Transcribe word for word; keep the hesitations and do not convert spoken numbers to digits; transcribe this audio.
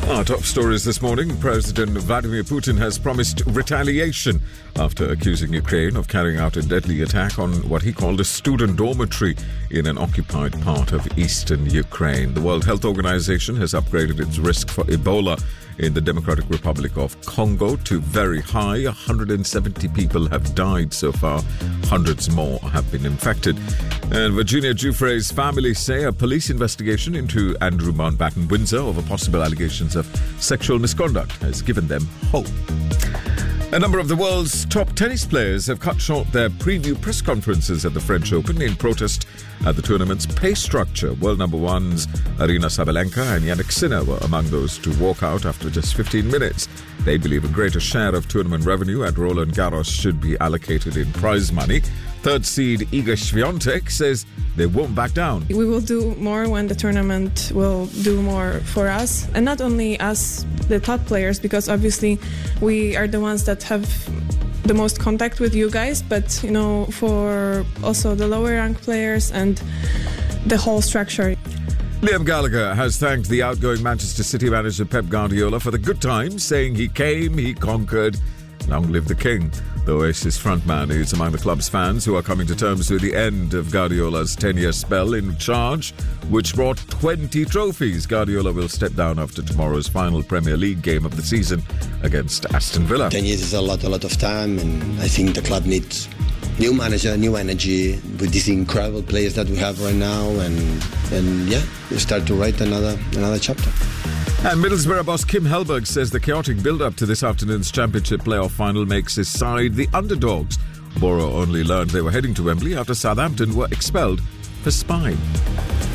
Our top stories this morning. President Vladimir Putin has promised retaliation after accusing Ukraine of carrying out a deadly attack on what he called a student dormitory in an occupied part of eastern Ukraine. The World Health Organization has upgraded its risk for Ebola in the Democratic Republic of Congo to very high. one hundred seventy people have died so far. Hundreds more have been infected. And Virginia Giuffre's family say a police investigation into Andrew Mountbatten Windsor over possible allegations of sexual misconduct has given them hope. A number of the world's top tennis players have cut short their preview press conferences at the French Open in protest at the tournament's pay structure. World number ones Aryna Sabalenka and Jannik Sinner were among those to walk out after just fifteen minutes. They believe a greater share of tournament revenue at Roland Garros should be allocated in prize money. Third seed Iga Swiatek says they won't back down. We will do more when the tournament will do more for us. And not only us, the top players, because obviously we are the ones that have the most contact with you guys, but, you know, for also the lower rank players and the whole structure. Liam Gallagher has thanked the outgoing Manchester City manager Pep Guardiola for the good times, saying he came, he conquered. Long live the king. The Oasis frontman is among the club's fans who are coming to terms with the end of Guardiola's ten-year spell in charge, which brought twenty trophies. Guardiola will step down after tomorrow's final Premier League game of the season against Aston Villa. Ten years is a lot, a lot of time, and I think the club needs new manager, new energy with these incredible players that we have right now, and and yeah, we start to write another another chapter. And Middlesbrough boss Kim Hellberg says the chaotic build-up to this afternoon's Championship playoff final makes his side the underdogs. Borough only learned they were heading to Wembley after Southampton were expelled for spying.